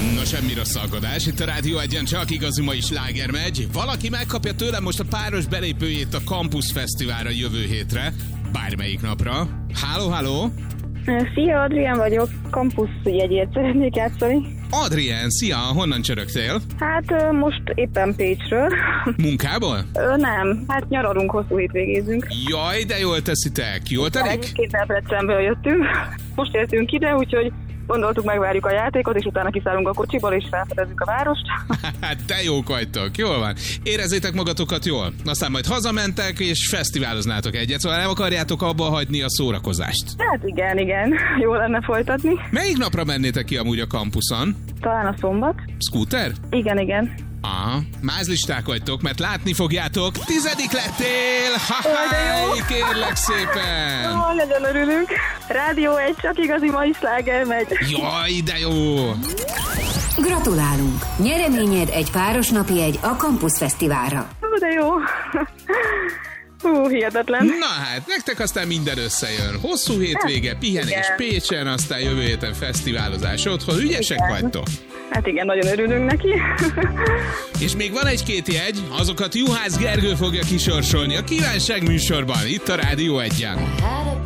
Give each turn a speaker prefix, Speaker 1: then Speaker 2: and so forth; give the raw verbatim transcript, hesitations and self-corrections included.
Speaker 1: Na, semmi rosszalkodás, itt a Rádió Egyen csak igazi mai sláger megy. Valaki megkapja tőlem most a páros belépőjét a Campus Fesztiválra jövő hétre, bármelyik napra. Háló, háló!
Speaker 2: Szia, Adrián vagyok, Campus jegyét szeretnék játszani.
Speaker 1: Adrián, szia, honnan csörögtél?
Speaker 2: Hát most éppen Pécsről.
Speaker 1: Munkából?
Speaker 2: Ö, nem, hát nyaralunk, hosszú hétvégézünk.
Speaker 1: Jaj, de jól teszitek, jól telik?
Speaker 2: Egyébként Debrecenből jöttünk, most értünk ide, úgyhogy gondoltuk, megvárjuk a játékot, és utána kiszállunk a kocsiból, és felfedezzük a várost.
Speaker 1: Hát de jók vagytok, jól van. Érezzétek magatokat jól, aztán majd hazamentek, és fesztiváloznátok egyet, szóval nem akarjátok abba hagyni a szórakozást.
Speaker 2: Hát igen, igen, jó lenne folytatni.
Speaker 1: Melyik napra mennétek ki amúgy a kampuszon?
Speaker 2: Talán a szombat.
Speaker 1: Scooter?
Speaker 2: Igen, igen.
Speaker 1: Aha, mázlisták vagytok, mert látni fogjátok, tizedik lettél! Ha-ha, kérlek szépen!
Speaker 2: Ó, nagyon örülünk. Rádió egy, csak igazi mai sláger megy.
Speaker 1: Jaj, de jó!
Speaker 3: Gratulálunk! Nyereményed egy páros napi egy a Campus Fesztiválra.
Speaker 2: Ó, de jó. Hú, hihetetlen.
Speaker 1: Na hát, nektek aztán minden összejön. Hosszú hétvége, pihenés
Speaker 2: igen.
Speaker 1: Pécsen, aztán jövő héten fesztiválozás otthon. Ügyesek igen. vagytok?
Speaker 2: Hát igen, nagyon örülünk neki.
Speaker 1: És még van egy-két jegy, azokat Juhász Gergő fogja kisorsolni a Kívánság műsorban, itt a Rádió Egyen.